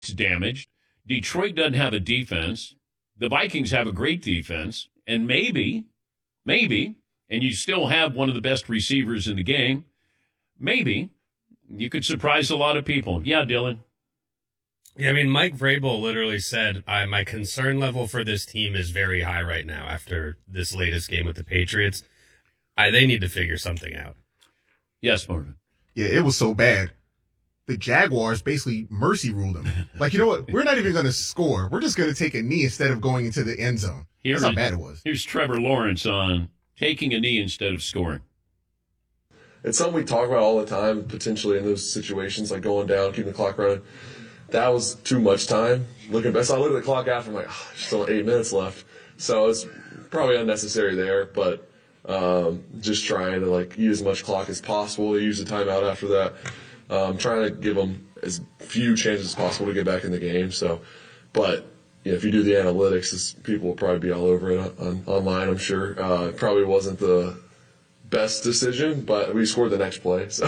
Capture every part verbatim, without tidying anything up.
damaged. Detroit doesn't have a defense. The Vikings have a great defense. And maybe, maybe, and you still have one of the best receivers in the game, maybe you could surprise a lot of people. Yeah, Dylan. Yeah, I mean, Mike Vrabel literally said, I, my concern level for this team is very high right now after this latest game with the Patriots. I, they need to figure something out. Yes, Marvin. Yeah, it was so bad. The Jaguars basically mercy ruled them. Like, you know what? We're not even going to score. We're just going to take a knee instead of going into the end zone. Here That's is, how bad it was. Here's Trevor Lawrence on taking a knee instead of scoring. It's something we talk about all the time, potentially in those situations, like going down, keeping the clock running. That was too much time. Looking back, so I looked at the clock after, I'm like, oh, there's still eight minutes left. So it's probably unnecessary there, but um, just trying to like use as much clock as possible. Use the timeout after that. Um, trying to give them as few chances as possible to get back in the game. So, but yeah, if you do the analytics, people will probably be all over it on, on, online. I'm sure. Uh, it probably wasn't the best decision, but we scored the next play. So.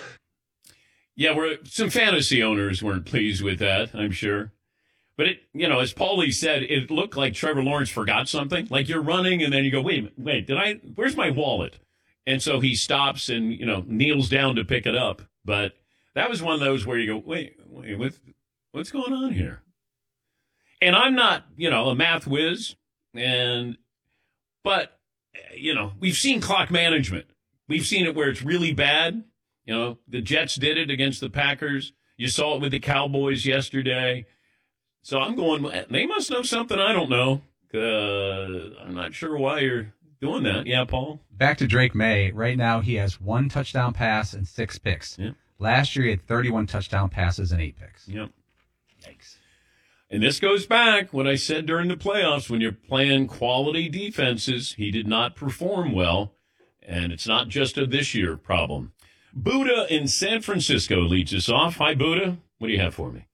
Yeah, we're, some fantasy owners weren't pleased with that, I'm sure. But, it, you know, as Paulie said, it looked like Trevor Lawrence forgot something. Like you're running and then you go, wait, wait, did I, where's my wallet? And so he stops and, you know, kneels down to pick it up. But that was one of those where you go, wait, wait, what, what's going on here? And I'm not, you know, a math whiz. And, but, you know, we've seen clock management. We've seen it where it's really bad. You know, the Jets did it against the Packers. You saw it with the Cowboys yesterday. So I'm going, they must know something I don't know. Uh, I'm not sure why you're doing that. Yeah, Paul? Back to Drake May. Right now he has one touchdown pass and six picks. Yeah. Last year he had thirty-one touchdown passes and eight picks. Yep. Yikes. And this goes back what I said during the playoffs. When you're playing quality defenses, he did not perform well. And it's not just a this year problem. Buddha in San Francisco leads us off. Hi, Buddha. What do you have for me?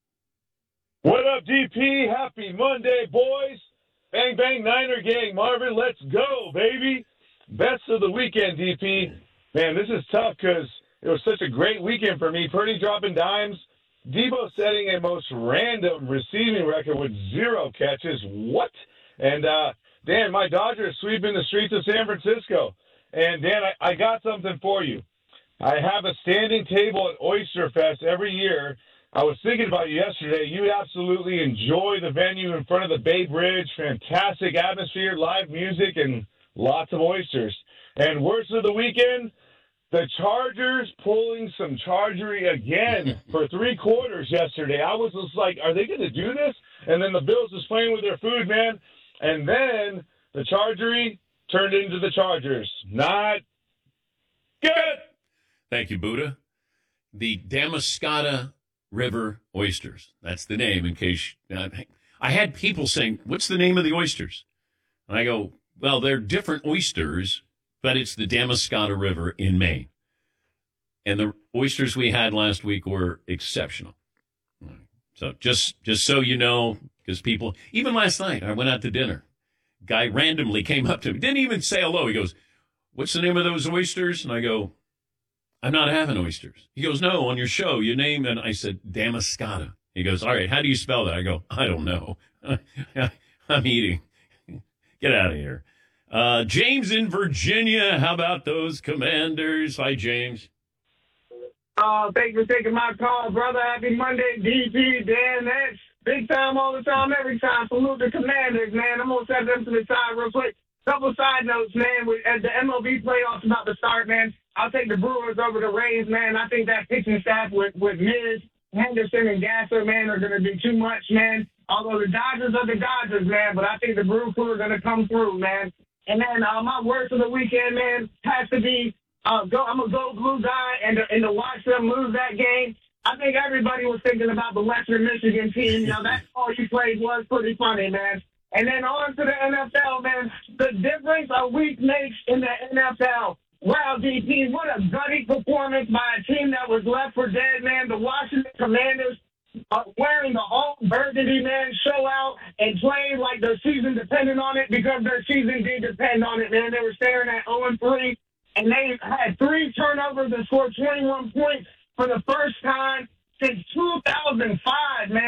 What up, D P? Happy Monday, boys. Bang, bang, Niner gang. Marvin, let's go, baby. Best of the weekend, D P. Man, this is tough because it was such a great weekend for me. Purdy dropping dimes. Debo setting a most random receiving record with zero catches. What? And, uh, Dan, my Dodgers sweeping the streets of San Francisco. And, Dan, I, I got something for you. I have a standing table at Oyster Fest every year. I was thinking about you yesterday. You absolutely enjoy the venue in front of the Bay Bridge. Fantastic atmosphere, live music, and lots of oysters. And worst of the weekend, the Chargers pulling some chargery again for three quarters yesterday. I was just like, are they going to do this? And then the Bills was playing with their food, man. And then the chargery turned into the Chargers. Not good. Thank you, Buddha. The Damariscotta River oysters. That's the name in case. Uh, I had people saying, what's the name of the oysters? And I go, well, they're different oysters, but it's the Damariscotta River in Maine. And the oysters we had last week were exceptional. So just, just so you know, because people, even last night, I went out to dinner. Guy randomly came up to me, didn't even say hello. He goes, what's the name of those oysters? And I go, I'm not having oysters. He goes, no, on your show, you name, and I said, Damariscotta. He goes, all right, how do you spell that? I go, I don't know. I'm eating. Get out of here. Uh, James in Virginia, how about those Commanders? Hi, James. Uh, thank you for taking my call, brother. Happy Monday, D P, Dan, X. Big time all the time, every time. Salute the Commanders, man. I'm going to set them to the side real quick. Couple side notes, man. With, as the M L B playoffs about to start, man, I'll take the Brewers over the Rays, man. I think that pitching staff with, with Miz, Henderson, and Gasser, man, are going to be too much, man. Although the Dodgers are the Dodgers, man, but I think the Brew crew are going to come through, man. And then uh, my word for the weekend, man, has to be uh, go. I'm a go blue guy, and to, and to watch them lose that game, I think everybody was thinking about the Western Michigan team. You know, that's all you played was pretty funny, man. And then on to the N F L, man. The difference a week makes in the N F L. Wow, D P, what a gutty performance by a team that was left for dead, man. The Washington Commanders uh, wearing the all burgundy, man, show out and playing like their season depended on it because their season did depend on it, man. They were staring at oh and three, and they had three turnovers and scored twenty-one points for the first time since two thousand five, man.